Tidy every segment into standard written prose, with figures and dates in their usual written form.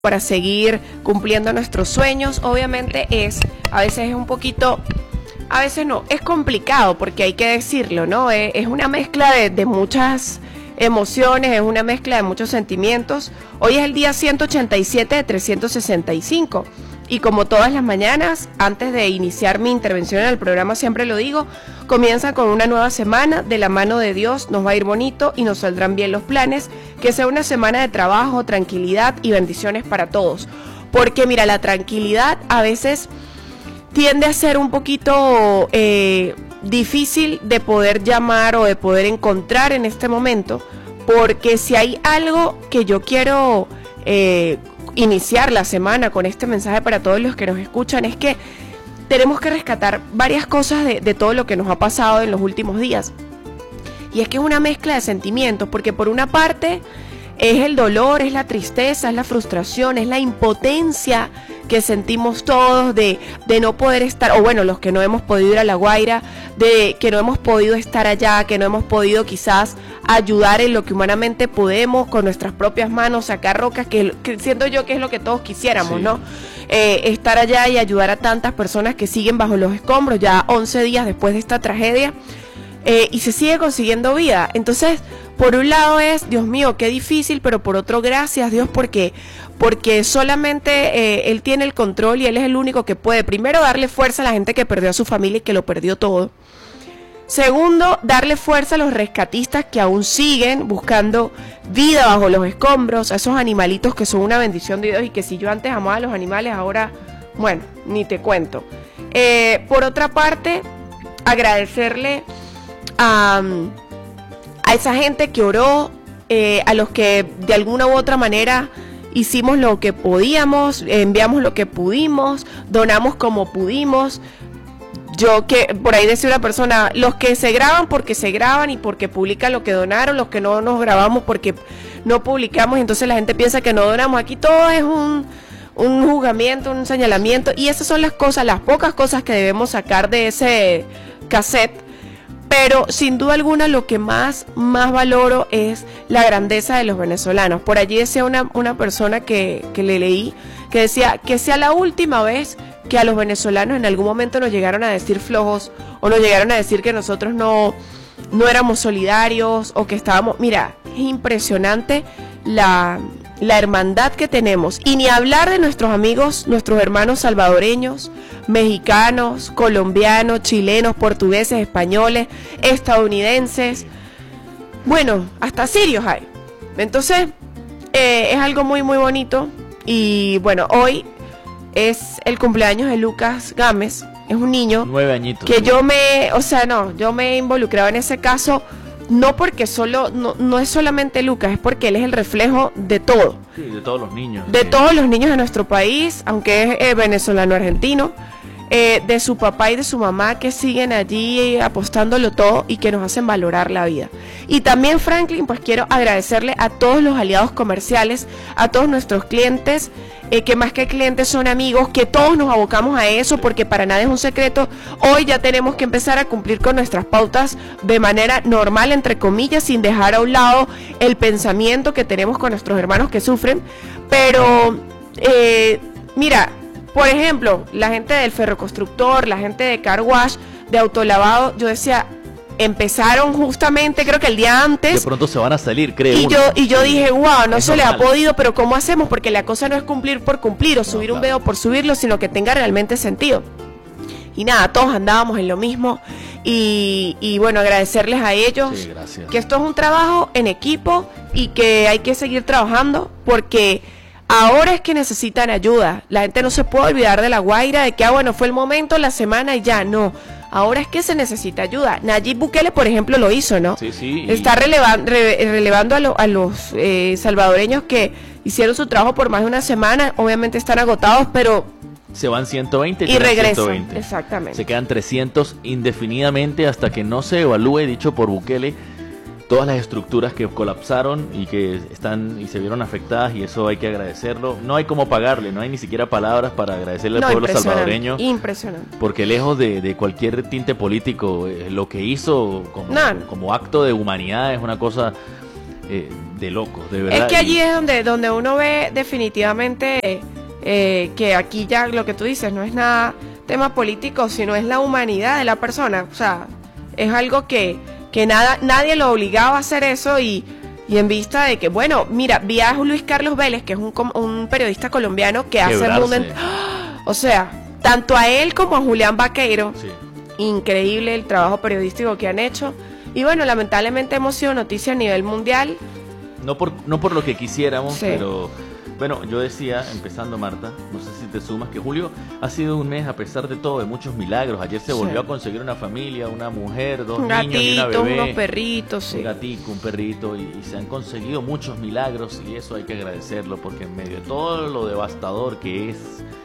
para seguir cumpliendo nuestros sueños. Obviamente a veces es un poquito, a veces no, es complicado porque hay que decirlo, ¿no? Es una mezcla de muchas emociones, es una mezcla de muchos sentimientos. Hoy es el día 187 de 365 y como todas las mañanas, antes de iniciar mi intervención en el programa, siempre lo digo, comienza con una nueva semana, de la mano de Dios nos va a ir bonito y nos saldrán bien los planes, que sea una semana de trabajo, tranquilidad y bendiciones para todos. Porque mira, la tranquilidad a veces tiende a ser un poquito difícil de poder llamar o de poder encontrar en este momento, porque si hay algo que yo quiero iniciar la semana con este mensaje para todos los que nos escuchan, es que tenemos que rescatar varias cosas de todo lo que nos ha pasado en los últimos días. Y es que es una mezcla de sentimientos, porque por una parte es el dolor, es la tristeza, es la frustración, es la impotencia que sentimos todos de no poder estar, o bueno, los que no hemos podido ir a La Guaira, de que no hemos podido estar allá, que no hemos podido quizás ayudar en lo que humanamente podemos con nuestras propias manos, sacar rocas, que siento yo que es lo que todos quisiéramos, sí, ¿no? Estar allá y ayudar a tantas personas que siguen bajo los escombros ya 11 días después de esta tragedia, y se sigue consiguiendo vida. Entonces, por un lado es, Dios mío, qué difícil, pero por otro, gracias Dios, porque solamente Él tiene el control y Él es el único que puede, primero, darle fuerza a la gente que perdió a su familia y que lo perdió todo. Segundo, darle fuerza a los rescatistas que aún siguen buscando vida bajo los escombros, a esos animalitos que son una bendición de Dios y que si yo antes amaba a los animales, ahora, bueno, ni te cuento. Por otra parte, agradecerle a esa gente que oró, a los que de alguna u otra manera hicimos lo que podíamos, enviamos lo que pudimos, donamos como pudimos. Yo que por ahí decía una persona, los que se graban porque se graban y porque publican lo que donaron, los que no nos grabamos porque no publicamos, y entonces la gente piensa que no donamos. Aquí todo es un juzgamiento, un señalamiento, y esas son las cosas, las pocas cosas que debemos sacar de ese cassette. Pero sin duda alguna lo que más valoro es la grandeza de los venezolanos. Por allí decía una persona que le leí, que decía que sea la última vez que a los venezolanos en algún momento nos llegaron a decir flojos, o nos llegaron a decir que nosotros no éramos solidarios, o que estábamos... Mira, es impresionante la hermandad que tenemos, y ni hablar de nuestros amigos, nuestros hermanos salvadoreños, mexicanos, colombianos, chilenos, portugueses, españoles, estadounidenses, bueno, hasta sirios hay. Entonces, es algo muy bonito. Y bueno, hoy es el cumpleaños de Lucas Gámez, es un niño 9 añitos, que yo me he involucrado en ese caso. No porque no es solamente Lucas, es porque él es el reflejo de todo. Sí, de todos los niños. De todos los niños de nuestro país, aunque es venezolano-argentino, de su papá y de su mamá que siguen allí apostándolo todo y que nos hacen valorar la vida. Y también, Franklin, pues quiero agradecerle a todos los aliados comerciales, a todos nuestros clientes, que más que clientes son amigos, que todos nos abocamos a eso, porque para nada es un secreto. Hoy ya tenemos que empezar a cumplir con nuestras pautas de manera normal, entre comillas, sin dejar a un lado el pensamiento que tenemos con nuestros hermanos que sufren. Pero, mira, por ejemplo, la gente del ferroconstructor, la gente de car wash, de autolavado, yo decía... Empezaron justamente, creo que el día antes. De pronto se van a salir, creo. Y yo dije, wow, no es se normal. les ha podido, pero ¿cómo hacemos? Porque la cosa no es cumplir por cumplir o subir un video por subirlo, sino que tenga realmente sentido. Y nada, todos andábamos en lo mismo. Y bueno, agradecerles a ellos. Sí, gracias. Que esto es un trabajo en equipo y que hay que seguir trabajando, porque ahora es que necesitan ayuda. La gente no se puede olvidar de La Guaira, de que, bueno, fue el momento, la semana y ya, no. Ahora es que se necesita ayuda. Nayib Bukele, por ejemplo, lo hizo, ¿no? Sí. Está relevando a los salvadoreños que hicieron su trabajo por más de una semana. Obviamente están agotados, pero... Se van 120 y regresan, 120. exactamente. Se quedan 300 indefinidamente hasta que no se evalúe, dicho por Bukele, todas las estructuras que colapsaron y que están y se vieron afectadas, y eso hay que agradecerlo. No hay cómo pagarle, no hay ni siquiera palabras para agradecerle al pueblo salvadoreño. Impresionante. Porque lejos de cualquier tinte político, lo que hizo como acto de humanidad es una cosa de locos, de verdad. Es que allí es donde uno ve definitivamente que aquí ya lo que tú dices no es nada tema político, sino es la humanidad de la persona. O sea, es algo que nadie lo obligaba a hacer eso y en vista de que, bueno, mira, vi a Luis Carlos Vélez, que es un periodista colombiano que hace el mundo... O sea, tanto a él como a Julián Vaqueiro, sí. Increíble el trabajo periodístico que han hecho. Y bueno, lamentablemente hemos sido noticia a nivel mundial. No por lo que quisiéramos, sí. Pero... Bueno, yo decía, empezando Marta, no sé si te sumas, que julio ha sido un mes a pesar de todo, de muchos milagros. Ayer se volvió a conseguir una familia, una mujer, dos niños y una bebé. Unos perritos, sí. Un gatito, un perrito, y se han conseguido muchos milagros y eso hay que agradecerlo porque en medio de todo lo devastador que es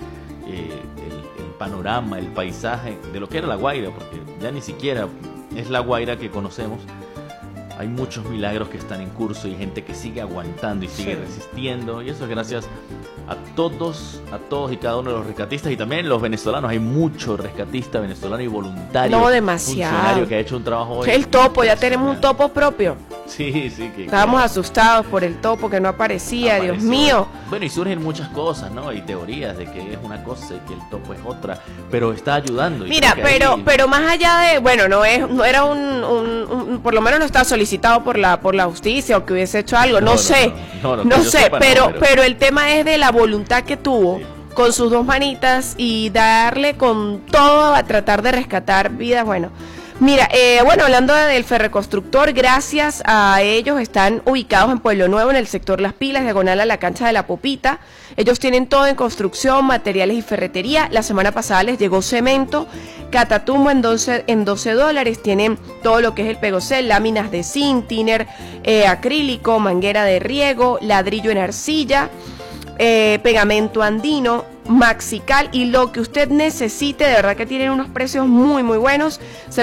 el panorama, el paisaje de lo que era La Guaira, porque ya ni siquiera es La Guaira que conocemos. Hay muchos milagros que están en curso y gente que sigue aguantando y sigue resistiendo. Y eso es gracias a todos y cada uno de los rescatistas y también los venezolanos. Hay mucho rescatista venezolano y voluntario. No, demasiado. Funcionario que ha hecho un trabajo hoy. El topo, ya tenemos un topo propio. Sí. Estábamos asustados por el topo que no aparecía, Dios mío. Bueno, y surgen muchas cosas, ¿no? Hay teorías de que es una cosa y que el topo es otra, pero está ayudando. Mira, pero más allá de, bueno, no era por lo menos no está solicitado por la justicia o que hubiese hecho algo, no sé, pero el tema es de la voluntad que tuvo. Sí. Con sus dos manitas y darle con todo a tratar de rescatar vidas, bueno. Mira, hablando del Ferreconstructor, gracias a ellos están ubicados en Pueblo Nuevo, en el sector Las Pilas, diagonal a la cancha de la Popita. Ellos tienen todo en construcción, materiales y ferretería. La semana pasada les llegó cemento, Catatumbo en $12. Tienen todo lo que es el pegocel, láminas de zinc, tiner acrílico, manguera de riego, ladrillo en arcilla, pegamento andino, Maxical y lo que usted necesite. De verdad que tienen unos precios muy muy buenos.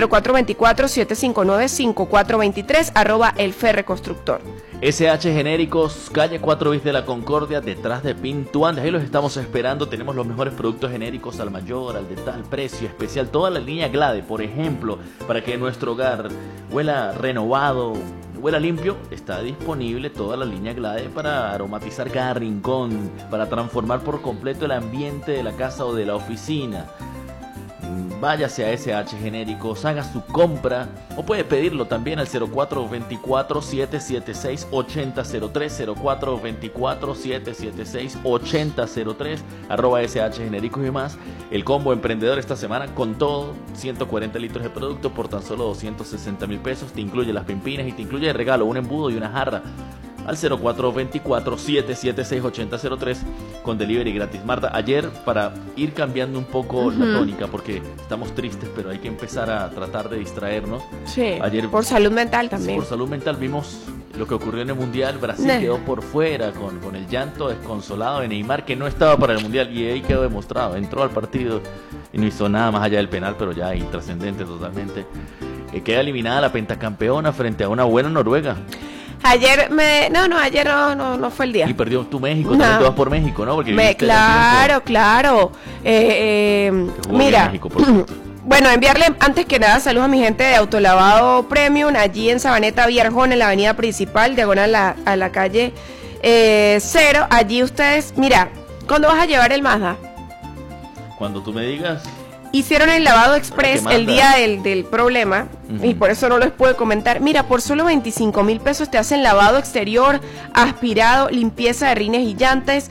0424-759-5423 @el Ferreconstructor. SH Genéricos, calle 4 bis de la Concordia, detrás de Pintuan. Ahí los estamos esperando. Tenemos los mejores productos genéricos al mayor, al de tal precio especial. Toda la línea Glade, por ejemplo, para que nuestro hogar huela renovado, huela limpio, está disponible toda la línea Glade para aromatizar cada rincón, para transformar por completo el ambiente de la casa o de la oficina. Váyase a SH Genéricos, haga su compra o puede pedirlo también al 0424-776-8003, 0424-776-8003, @SH Genéricos y más. El combo emprendedor esta semana con todo, 140 litros de producto por tan solo 260,000 pesos. Te incluye las pimpinas y te incluye de regalo un embudo y una jarra al 0424-776-8003 con delivery gratis. Marta, ayer, para ir cambiando un poco la tónica, porque estamos tristes, pero hay que empezar a tratar de distraernos. Sí, ayer, por salud mental también. Por salud mental vimos lo que ocurrió en el Mundial. Brasil quedó por fuera con el llanto desconsolado de Neymar, que no estaba para el Mundial, y ahí quedó demostrado. Entró al partido y no hizo nada más allá del penal, pero ya intrascendente totalmente. Queda eliminada la pentacampeona frente a una buena Noruega. Ayer no fue el día. Y perdió tu México, también tú vas por México, ¿no? Porque claro. Mira, México, bueno, enviarle antes que nada saludos a mi gente de Autolavado Premium, allí en Sabaneta Vierjón, en la avenida principal, diagonal a la calle 0. Allí ustedes, mira, ¿cuándo vas a llevar el Mazda? Cuando tú me digas. Hicieron el lavado express el día del problema, y por eso no les puedo comentar. Mira, por solo 25,000 pesos te hacen lavado exterior, aspirado, limpieza de rines y llantas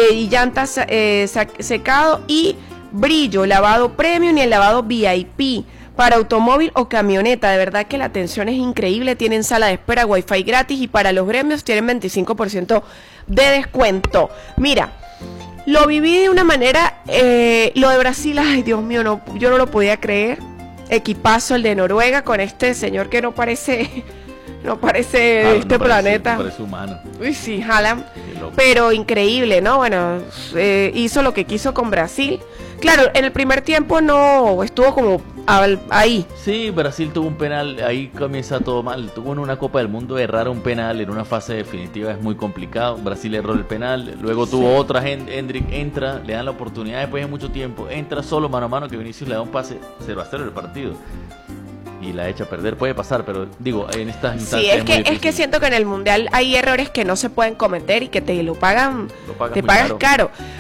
secado y brillo, lavado premium y el lavado VIP para automóvil o camioneta. De verdad que la atención es increíble. Tienen sala de espera, wifi gratis y para los gremios tienen 25% de descuento. Mira, lo viví de una manera, lo de Brasil, ay Dios mío, yo no lo podía creer. Equipazo el de Noruega con este señor que no parece de este planeta. Parece humano. Uy, sí, Haaland. Pero increíble, ¿no? Bueno, hizo lo que quiso con Brasil. Claro, en el primer tiempo no estuvo como ahí. Sí, Brasil tuvo un penal, ahí comienza todo mal. Tuvo en una Copa del Mundo errar un penal en una fase definitiva, es muy complicado. Brasil erró el penal, luego tuvo otra, Hendrik entra, le dan la oportunidad después de mucho tiempo, entra solo mano a mano que Vinicius le da un pase 0-0 el partido. y la echa a perder. Puede pasar, pero digo, en estas instancias Sí, muy es que difícil. siento que en el mundial hay errores que no se pueden cometer y que te lo pagan, Lo pagas te muy pagas caro. caro.